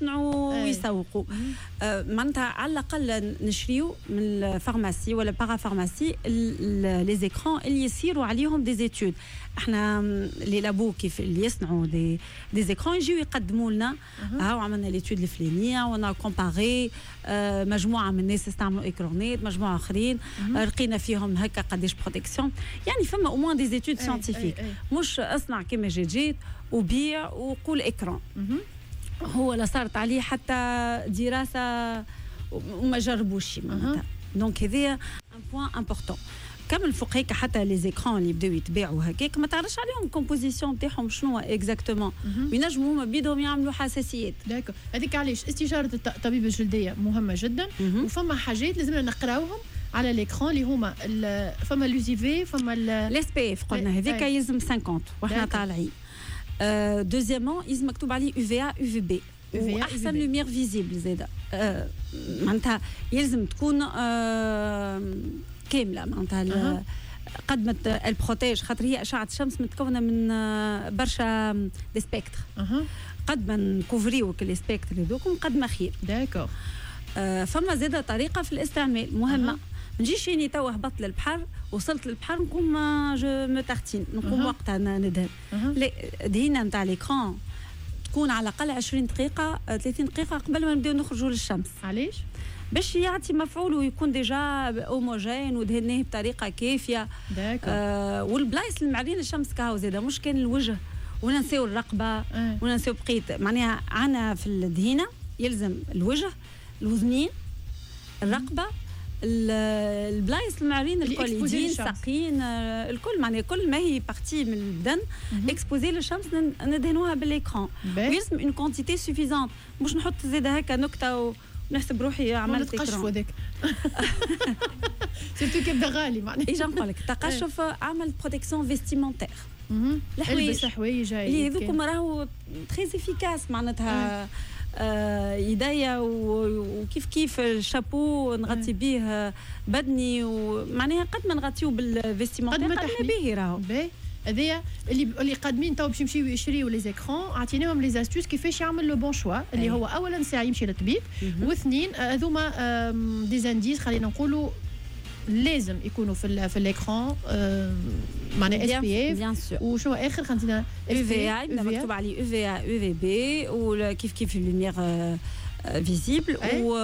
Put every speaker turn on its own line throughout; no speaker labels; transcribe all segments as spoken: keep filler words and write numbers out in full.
يصنعوا ويسوقوا. آه معناتها على الاقل نشريو من الفارماسي ولا بارافارماسي لي زيكران اللي يصيروا عليهم دي زيتود. احنا لي لابو كيف اللي يصنعوا دي دي زيكران يجيو يقدموا لنا ها وعملنا ليتود الفلانيه وانا كومباري آه مجموعه من الناس استعملوا ايكرونيت مجموعه اخرين آه لقينا فيهم هكا قداش بروتيكسيون. يعني فما او موان دي زيتود ساينتيفيك مش اصنع كيما جيت جيت وبيع وقول اكران. هو لا صارت عليه حتى دراسه وما جربوش معناتها. دونك هذايا ان بوين امبورطون. كمل فوق هيك حتى لي زيكران اللي بداو يتباعوا هكاك ما تعرفش عليهم الكومبوزيسيون تاعهم شنو اكزاكتومون وينجموا هما بيدهم يعملوا حساسيات.
داكو هذيك علاش استشاره الطبيب الجلديه مهمه جدا. وفما حاجات لازمنا نقراوهم على ليكران اللي هما فما لوزيفي فما
الاس بي اف قلنا هذيك يلزم خمسين واحنا طالعين. أه دوزيامون يلزم مكتوب عليه يو في ا يو في بي واحسن لوميير فيزيبل زاده. أه معناتها يلزم تكون أه كامله معناتها أه. قد ما البروتيج خاطر هي اشعه الشمس متكونه من برشا دي سبيكتر. أه. قد ما نكوفريو كل سبيكتر هذوكم قد ما خير.
داكور.
أه فما زاده طريقه في الاستعمال مهمه. أه. ما نجيش اني توا هبطت للبحر وصلت للبحر نقوم جو مو تارتين نقوم أه. وقتها ندهن. أه. لا دهينه نتاع ليكران تكون على الاقل عشرين دقيقه ثلاثين دقيقه قبل ما نبداو نخرجوا للشمس.
علاش؟
باش يعطي مفعول ويكون ديجا اوموجين ودهناه بطريقه كافيه. آه والبلايص المعرين الشمس كاهو زاده مش كان الوجه ولا نساو الرقبه أه. ولا نساو بقيت معناها عنا في الدهينه يلزم الوجه الوذنين الرقبه البلايص المعرين الكل يدين ساقين الكل معناها كل ما هي بارتي من البدن اكسبوزي للشمس ندهنوها بالاكران ويلزم اون كونتيتي سوفيزونت مش نحط زاده هكا نكته نحسب روحي عملت
تقشف هذاك سيرتو كيبدا غالي معناها.
ايجا نقول لك التقشف عمل بروتيكسيون فيستيمونتير
الحوايج الحوايج
اللي هذوكم راهو تري افيكاس معناتها آه يديا وكيف كيف الشابو نغطي به بدني ومعناها قد ما نغطيو بالفيستيمونتير قد ما به راهو
هذايا اللي اللي قادمين تو باش يمشيو يشريو لي زيكران عطيناهم لي زاستوس كيفاش يعمل لو بون شوا اللي هو اولا ساعه يمشي للطبيب واثنين هذوما دي زانديس خلينا نقولوا لازم يكونوا في في الاكران معناها اس بي اف وشنو اخر خلينا
يو في اي مكتوب عليه يو في اي يو في بي وكيف كيف اللوميير فيزيبل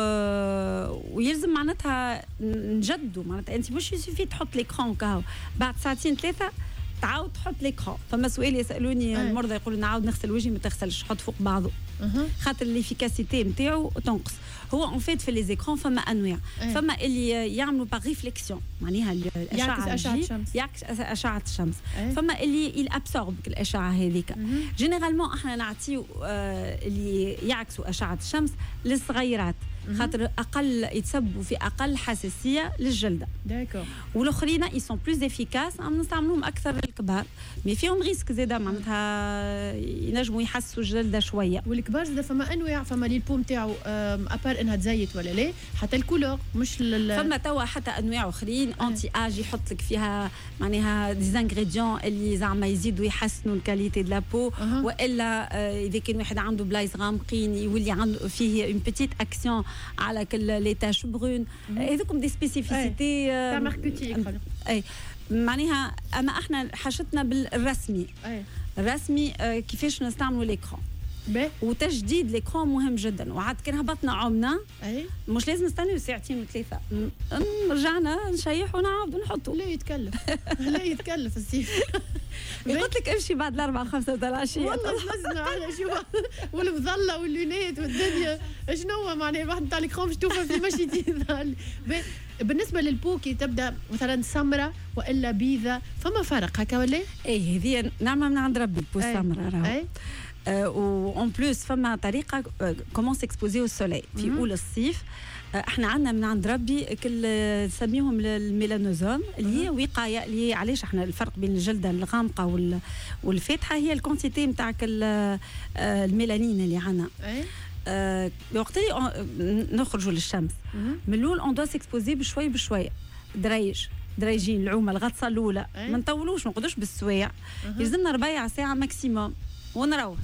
ويلزم معناتها نجدوا معناتها انت مش يسوفي تحط ليكران كاو بعد ساعتين ثلاثه تعاود تحط ليكران. فما سؤال يسالوني المرضى يقولوا نعاود نغسل وجهي ما تغسلش حط فوق بعضه خاطر الافيكاسيتي نتاعو تنقص. هو اون فيت في لي زيكران فما انواع فما اللي يعملوا باغ ريفليكسيون معناها الاشعه
يعكس اشعه الشمس
يعكس اشعه الشمس فما اللي الابسورب الاشعه هذيك جينيرالمون احنا نعطيو اللي يعكسوا اشعه الشمس للصغيرات خاطر اقل يتسبوا في اقل حساسيه للجلده.
داكور.
والاخرين اي سون بلوز افيكاس عم نستعملوهم اكثر للكبار مي فيهم ريسك زاده معناتها ينجموا يحسوا الجلده شويه.
والكبار زاده فما انواع فما لي البوم تاعو ابار انها تزيت ولا لا حتى الكولور مش لل...
فما توا حتى انواع اخرين انتي اج يحط لك فيها معناها ديزانغريديون اللي زعما يزيدوا يحسنوا الكاليتي دو لابو أه. والا اذا كان واحد عنده بلايص غامقين يولي عنده فيه اون بيتيت اكسيون على كل لي تاش برون هذوكم دي سبيسيفيسيتي
تاع ماركتينغ
اي معناها اما احنا حاجتنا بالرسمي أي. الرسمي كيفاش نستعملوا ليكران وتجديد ليكران مهم جدا. وعاد كان هبطنا عمنا أي. مش لازم نستنوا ساعتين وثلاثه رجعنا نشيح ونعاود نحطوا.
لا يتكلف لا يتكلف السيف
قلت لك امشي بعد الاربعه خمسه تاع العشيه
والله نزلنا على شو والمظله واللونات والدنيا شنو معناها واحد نتاع ليكران باش توفى في مشيتي. بالنسبه للبو كي تبدا مثلا سمراء والا بيضه فما فرق هكا ولا؟
اي هذه نعمه من عند ربي البو سمراء راهو وان بلوس فما طريقه كومون سيكسبوزي او سولي في اول الصيف. احنا عندنا من عند ربي كل نسميهم الميلانوزوم اللي هي وقايه اللي هي علاش احنا الفرق بين الجلده الغامقه والفاتحه هي الكونتيتي نتاع الميلانين اللي عندنا. أه وقت اللي نخرجوا للشمس من الاول اون دو سيكسبوزي بشوي بشوي دريج دريجين العومه الغطسه الاولى ما نطولوش ما نقعدوش بالسوايع يلزمنا ربيع ساعه ماكسيموم ونروحوا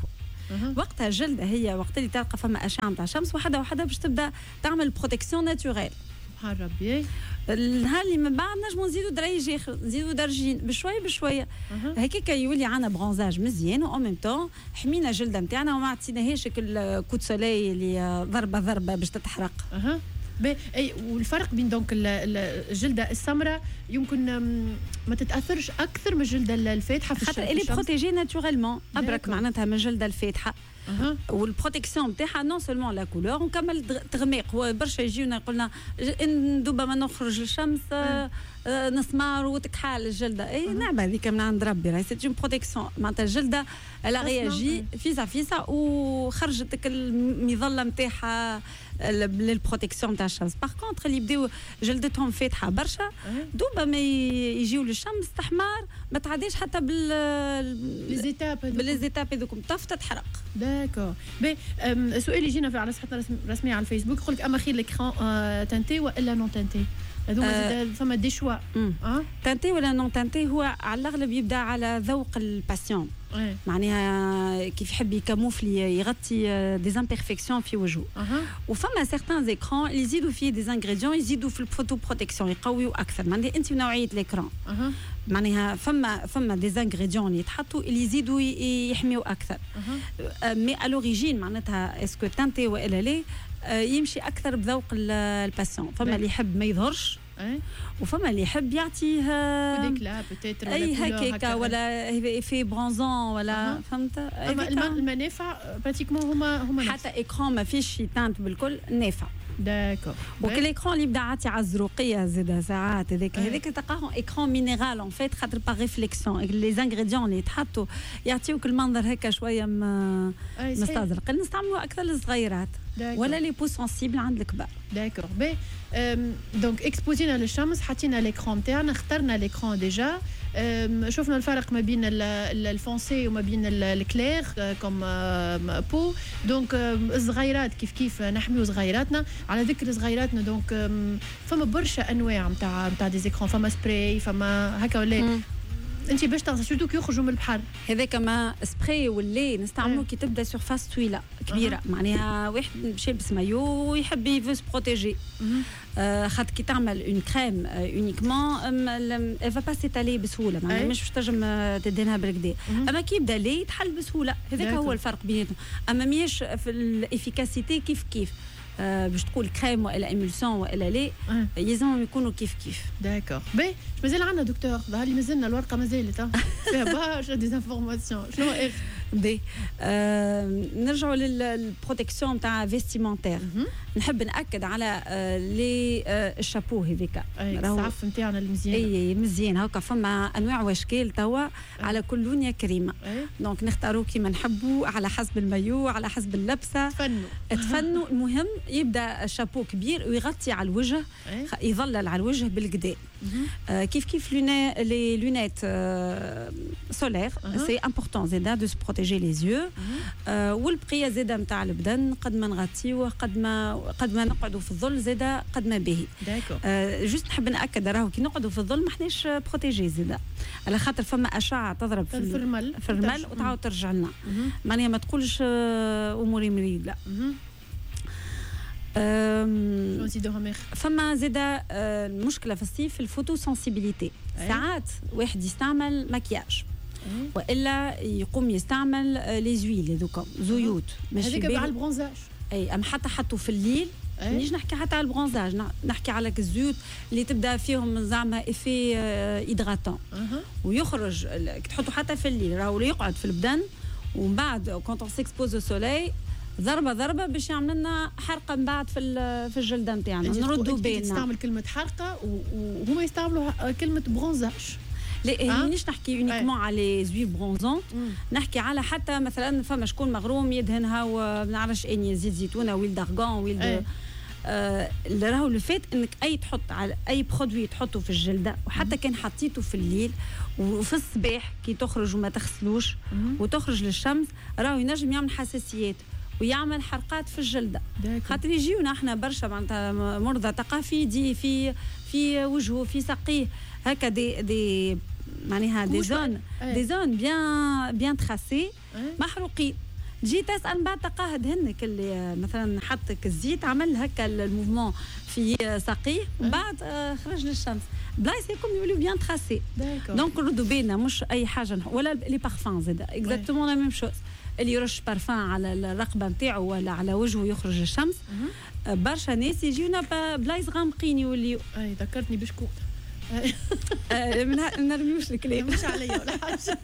وقتها الجلده هي وقت اللي تلقى فما اشعه نتاع الشمس وحده وحده باش تبدا تعمل بروتيكسيون ناتوريل.
سبحان ربي.
النهار اللي من بعد نجمو نزيدوا درايج اخر، نزيدوا درجين بشويه بشويه هكاك يولي عندنا برونزاج مزيان، و ميم طون حمينا الجلده نتاعنا وما عطيناهاش الكوت سولي اللي ضربه ضربه باش تتحرق.
اها اي. والفرق بين دونك الجلده السمراء يمكن ما تتاثرش اكثر من الجلده الفاتحه في
خاطر اللي بروتيجي ناتورالمون ابرك معناتها من الجلده الفاتحه.
أه.
والبروتيكسيون نتاعها نون سولمون لا كولور ونكمل تغميق. برشا يجيونا يقولنا ندوبا ما نخرج الشمس أه. أه نسمار وتكحال الجلده. اي أه. نعم هذيك من عند ربي راهي سيت اون بروتيكسيون معناتها الجلده لا رياجي فيسا فيسا وخرجت المظله نتاعها للبروتيكسيون تاع الشمس. باغ كونتر اللي يبداو جلدتهم فاتحه برشا دوبا ما يجيو للشمس تحمار ما تعديش حتى بال
ليزيتاب
بالليزيتاب هذوك طف تتحرق.
داكور. بي سؤال يجينا على صفحتنا الرسميه على الفيسبوك يقول لك اما خير ليكران تانتي والا نون تانتي؟ هذوما فما دي شوا اه
تانتي ولا نون تانتي هو على الاغلب يبدا على ذوق الباسيون.
أيه.
معناها كيف يحب يكاموفلي يغطي دي امبيرفيكسيون في وجهه.
أه.
وفما سيغتان زيكران اللي يزيدوا فيه دي انغريديون يزيدوا في الفوتو بروتيكسيون يقويوا اكثر. معناها انت ونوعيه الاكران
أه.
معناها فما فما دي انغريديون اللي يتحطوا اللي يزيدوا يحميوا اكثر.
أه.
مي ا لوريجين معناتها اسكو تانتي والا لا يمشي اكثر بذوق الباسيون. فما اللي يحب ما يظهرش
أي.
وفما اللي يحب يعطيه
كوديكلا بوتيتر ولا
اي هكاكا ولا في برونزون ولا. أه. فهمت.
اما المنافع براتيكمون هما هما
حتى اكران ما فيش يتانت بالكل نافع.
داكور.
وكل اكران اللي يبدا عاطي على الزروقيه زاد ساعات هذاك هذاك تلقاهم اكران مينيرال اون فيت خاطر با ريفليكسيون لي زانغريديون اللي يتحطوا يعطيوك المنظر هكا شويه مستزرق. نستعملوا اكثر للصغيرات ولا لي بو سونسيبل عند الكبار.
داكور. بي دونك اكسبوزينا للشمس حطينا ليكران تاعنا اخترنا ليكران ديجا شفنا الفرق ما بين الفونسي وما بين الكلير كوم بو. دونك الصغيرات كيف كيف نحميو صغيراتنا. على ذكر صغيراتنا دونك فما برشا انواع نتاع نتاع دي زيكران. فما سبراي فما هكا ولا انت باش تغسل سورتو كي يخرجوا من البحر هذاك
ما سبراي ولا نستعملوا كي تبدا سورفاس طويله كبيره. أه. معناها واحد مشى يلبس مايو ويحب يفوز بروتيجي آه خاطر كي تعمل اون كريم اونيكمون اي فا با سيتالي بسهوله. معناها مش باش تنجم تدينها بالكدا. اما كي يبدا لي يتحل بسهوله. هذاك هو الفرق بيناتهم. اما ماهيش في الافيكاسيتي كيف كيف آه باش تقول كريم والا ايمولسيون والا لا يلزمهم يكونوا كيف كيف.
داكور. بي مازال عندنا دكتور ظهر لي مازلنا الورقه مازالت فيها برشا ديزانفورماسيون. شنو اخر؟
بي آه نرجعوا للبروتيكسيون تاع فيستيمونتير. نحب ناكد على آه لي آه الشابو هذيك
السعف نتاعنا المزيان.
اي مزيان هكا فما انواع واشكال توا على كل لون يا كريمه. دونك نختاروا كيما نحبوا على حسب المايو على حسب اللبسه.
تفنوا
تفنوا. المهم يبدا الشابو كبير ويغطي على الوجه يظلل على الوجه بالكدا. آه كيف كيف لونا لي لونيت آه سولير سي امبورطون زاده دو بروتيجي لي زيو. والبقيه زاده نتاع البدن قد ما نغطيوه قد ما قد ما نقعدوا في الظل زاده قد ما باهي. آه جوست نحب ناكد راهو كي نقعدوا في الظل ما احناش بروتيجي زاده على خاطر فما اشعه تضرب في
الفرمل
في المل وتعاود ترجع لنا. معناها ما تقولش اموري مريض لا. فما زاده المشكله في الصيف الفوتو سنسيبيليتي. ساعات واحد يستعمل مكياج والا يقوم يستعمل لي زويل هذوك زيوت
ماشي هذيك على البرونزاج.
اي ام حتى حطوا في الليل. مانيش نحكي حتى على البرونزاج نحكي على الزيوت اللي تبدا فيهم زعما افي ايدغاتون ويخرج تحطوا حتى في الليل راهو يقعد في البدن ومن بعد كونت اون سيكسبوز او سوليل ضربه ضربه باش يعمل لنا حرقه من بعد في في الجلده نتاعنا. نردوا بالنا
تستعمل كلمه حرقه وهما يستعملوا كلمه برونزاج.
لا مانيش نحكي اونيكمون على زويل برونزون. نحكي على حتى مثلا فما شكون مغروم يدهنها وما نعرفش اني زيت زيتونه ويل دارغون ويل آه راهو لو فات انك اي تحط على اي برودوي تحطه في الجلده وحتى كان حطيته في الليل وفي الصباح كي تخرج وما تغسلوش وتخرج للشمس راهو ينجم يعمل حساسيات ويعمل حرقات في الجلده. خاطر يجيونا احنا برشا معناتها مرضى ثقافي دي في في وجهه في ساقيه هكا دي دي معناها دي زون دي زون بيان بيان تراسي محروقين تجي تسال بعد تقاهد هنك اللي مثلا حطك الزيت عمل هكا الموفمون في ساقيه ومن بعد خرج للشمس بلايص هيكم يوليو بيان تراسي. دونك نردوا بالنا مش اي حاجه ولا لي بارفان زاد اكزاكتومون لا ميم شوز اللي يرش بارفان على الرقبه نتاعو ولا على وجهه يخرج الشمس. برشا ناس يجيونا بلايص غامقين يوليو.
اي ذكرتني بشكون
ما نرميوش الكلام
مش عليا ولا حاجه.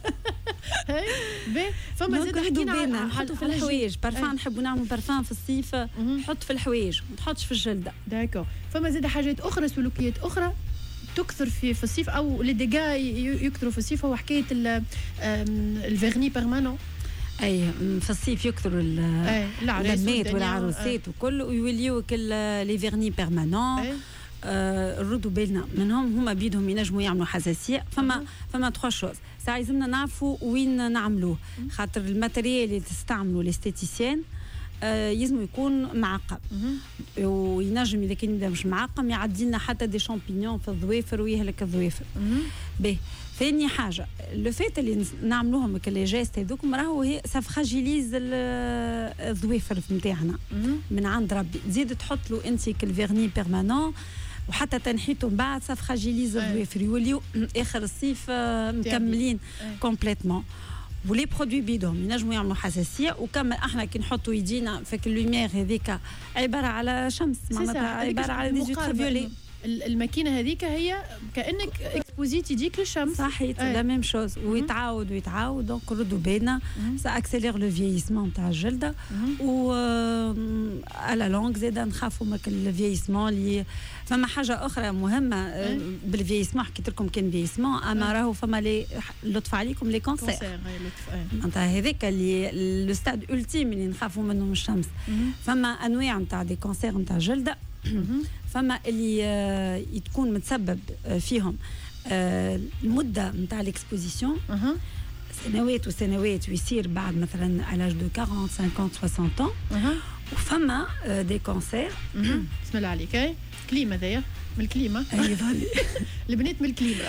فما زاد حكينا
نحطوا في الحوايج بارفان نحبوا نعملوا بارفان في الصيف نحط في الحوايج ما تحطش في الجلده.
داكور. فما زاد حاجات اخرى سلوكيات اخرى تكثر في في الصيف او لي ديغا يكثروا في الصيف هو حكايه الفيرني بيرمانون.
اي في الصيف يكثروا اللمات والعروسات وكل ويوليو لي فيرني بيرمانون. ردوا بالنا منهم هما بيدهم ينجموا يعملوا حساسيه. فما فما تخوا شوز ساعه لازمنا نعرفوا وين نعملوه خاطر الماتريال اللي تستعملوا الاستيتيسيان يلزم يكون معقم وينجم اذا كان مش معقم يعدي لنا حتى دي شامبينيون في الظوافر ويهلك الظوافر. باهي ثاني حاجه لو فات اللي نعملوهم كلي جيست هذوكم راهو هي سا فراجيليز الظوافر نتاعنا من عند ربي. تزيد تحط له انت كالفيرني بيرمانون وحتى تنحيته من بعد سا فراجيليز الظوافر يوليو اخر الصيف مكملين كومبليتمون. ولي برودوي بيدهم ينجموا يعملوا حساسيه وكمل احنا كي نحطوا يدينا في اللوميير هذيك عباره على شمس معناتها عباره على دي زيتر فيولي.
الماكينه هذيك هي كانك اكسبوزيت يديك للشمس.
صحيح لا ميم شوز ويتعاود ويتعاود. دونك ردوا بالنا سا اكسيلير لو فييسمون تاع الجلده و على لونغ زيد نخافوا من الفييسمون اللي فما حاجه اخرى مهمه بالفييسمون حكيت لكم كان فييسمون اما راهو فما لي لطف عليكم لي كونسير معناتها هذاك اللي لو ستاد التيم اللي نخافوا منه من الشمس. فما انواع نتاع دي كونسير نتاع الجلده فما اللي تكون متسبب فيهم المده نتاع الاكسبوزيسيون سنوات وسنوات ويصير بعد مثلا على لاج دو أربعين خمسين ستين طون. وفما دي كونسير
بسم الله عليك اي كليمه ذايا من الكليمه
ايضا
البنات من الكليمه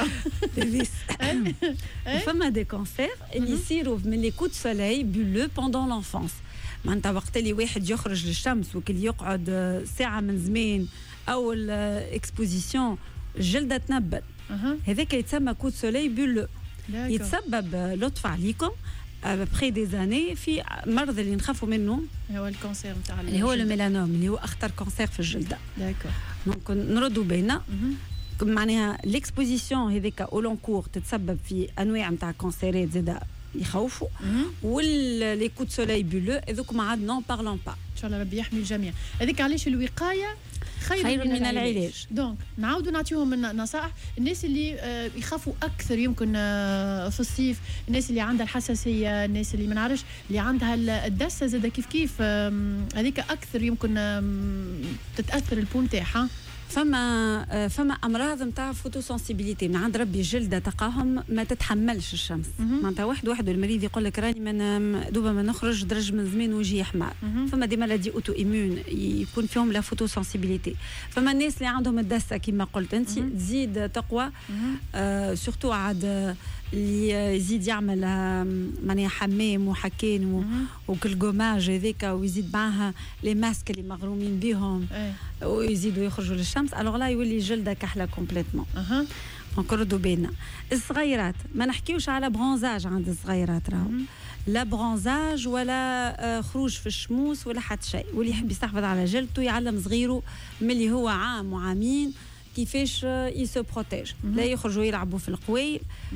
فما دي كونسير اللي يصيروا من لي كو دو سوليي بولو بوندون لونفونس معناتها وقت اللي واحد يخرج للشمس وكل يقعد ساعه من زمان او الاكسبوزيسيون الجلده تنبل هذاك يتسمى كو دو سوليي بولو يتسبب لطف عليكم ابري دي زاني في مرض اللي نخافوا منه
هو الكانسير نتاع
اللي هو الميلانوم اللي هو اخطر كانسير في الجلده.
داكور.
دونك نردوا بينا معناها الاكسبوزيسيون هذيك او لون كور تتسبب في انواع نتاع كانسيرات زاده يخوفوا واللي كو دو سوليي بولو هذوك ما عاد نون بارلون با
ان شاء الله ربي يحمي الجميع. هذيك علاش الوقايه خير,
خير من, من العلاج, العلاج.
دونك نعاودوا نعطيهم نصائح الناس اللي يخافوا اكثر يمكن في الصيف الناس اللي عندها الحساسيه الناس اللي ما نعرفش اللي عندها الدسه زاده كيف كيف هذيك اكثر يمكن تتاثر البون تاعها.
فما فما امراض نتاع فوتوسنسيبيليتي من عند ربي الجلده تلقاهم ما تتحملش الشمس معناتها واحد واحد المريض يقول لك راني من دوبا ما نخرج درج من زمان وجهي احمر. فما دي مالادي اوتو ايمون يكون فيهم لا فوتوسنسيبيليتي. فما الناس اللي عندهم الدسه كما قلت انت تزيد تقوى آه سورتو عاد اللي يزيد يعمل معناها حمام وحكين وكل جوماج هذاك ويزيد معها لي ماسك اللي مغرومين بهم ويزيدوا يخرجوا للشمس الوغ لا يولي الجلده كحله كومبليتمون. اها دونك ردوا بالنا. الصغيرات ما نحكيوش على برونزاج عند الصغيرات راهو لا برونزاج ولا خروج في الشموس ولا حتى شيء. واللي يحب يستحفظ على جلدته يعلم صغيره ملي هو عام وعامين كيفاش يسو بروتيج لا يخرجوا يلعبوا في القويل.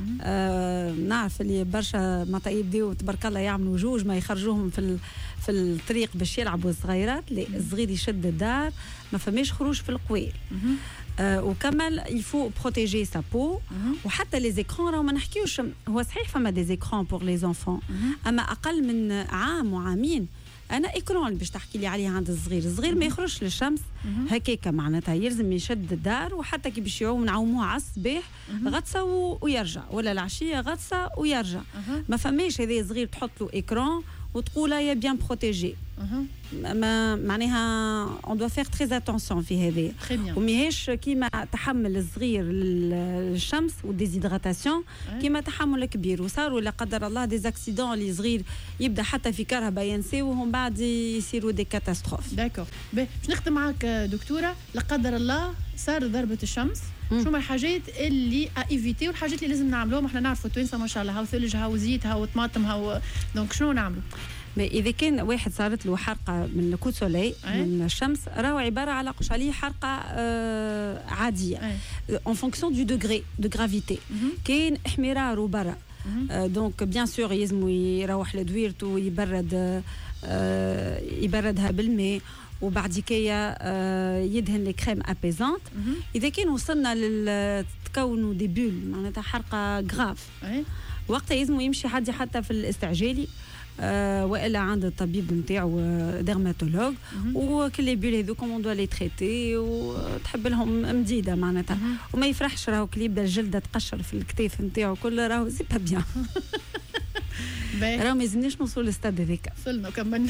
آه نعرف اللي برشا معناتها يبداو تبارك الله يعملوا جوج ما يخرجوهم في في الطريق باش يلعبوا الصغيرات. لا الصغير يشد الدار ما فماش خروج في القويل. آه وكمل يفو بروتيجي سا بو. وحتى لي زيكرون راهو ما نحكيوش هو صحيح فما دي زيكرون بور لي زونفون اما اقل من عام وعامين انا اكرون باش تحكي لي عليه عند الصغير. الصغير ما يخرجش للشمس هكاكا معناتها يلزم يشد الدار وحتى كي باش يعوم نعوموه على الصباح غطسه ويرجع ولا العشيه غطسه ويرجع. ما فماش هذا صغير تحط له اكران وتقول يا بيان بروتيجي ما معناها on doit faire très attention في هذا وماهيش كيما تحمل الصغير للشمس والديزيدراتاسيون كيما تحمل الكبير وصاروا لا قدر الله دي اكسيدون اللي صغير يبدا حتى في كرهبه ينساوهم بعد يصيروا دي كاتاستروف.
داكور باش نختم معك دكتوره. لا قدر الله صار ضربه الشمس شو ما الحاجات اللي ايفيتي والحاجات اللي لازم نعملوهم؟ احنا نعرفوا التوانسه ما شاء الله هاو ثلج هاو زيت هاو طماطم هاو دونك شنو نعملوا؟
إذا كان واحد صارت له حرقة من الكوت سولي من الشمس راهو عبارة على قش عليه حرقة آه عادية en fonction du degré de gravité. كاين احمرار برا دونك بيان سور يلزمو يروح لدويرته ويبرد آه يبردها بالماء وبعد كيا آه يدهن لي كريم ابيزونت. اذا كان وصلنا لتكونوا دي بول معناتها حرقة غراف وقتها يلزمو يمشي حد حتى في الاستعجالي آه والا عند الطبيب نتاعو ديرماتولوج وكل بيول هذوك كومون دوا لي تريتي وتحب لهم مديده معناتها وما يفرحش راهو كي يبدا الجلده تقشر في الكتاف نتاعو كل راهو سي با بيان. راهو ما يلزمناش نوصلوا للستاد هذاك.
وصلنا وكملنا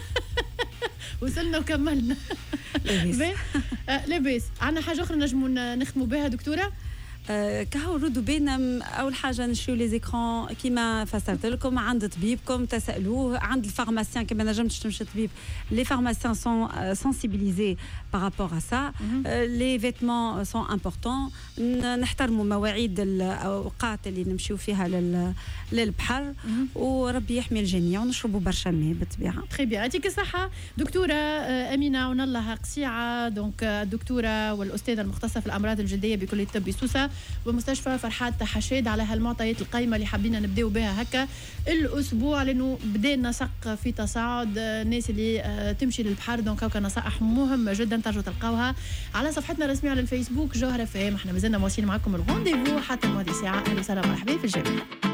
وصلنا وكملنا. لاباس لاباس. عندنا حاجه اخرى نجموا نختموا بها دكتوره؟
كهو ردوا بينا اول حاجه نشيو لي زيكران كيما فسرت لكم عند طبيبكم تسالوه عند الفارماسيان كيما نجمتش تمشي طبيب لي فارماسيان سون سنسيبيليزي بارابور ا سا. لي فيتمون سون امبورطون نحترموا مواعيد الاوقات اللي نمشيو فيها للبحر وربي يحمي الجميع ونشربوا برشا ماء بالطبيعه.
تري بيان يعطيك الصحه دكتوره امينه ونالله قسيعه دونك الدكتوره والاستاذه المختصه في الامراض الجلديه بكليه الطب سوسه ومستشفى فرحات حشاد على هالمعطيات القيمه اللي حابين نبداو بها هكا الاسبوع لانه بدينا نسق في تصاعد الناس اللي تمشي للبحر دونك هكا نصائح مهمه جدا ترجعوا تلقاوها على صفحتنا الرسميه على الفيسبوك جوهره فام. احنا مازلنا مواصلين معكم الرونديفو حتى ماضي ساعه. اهلا وسهلا مرحبا في الجميع.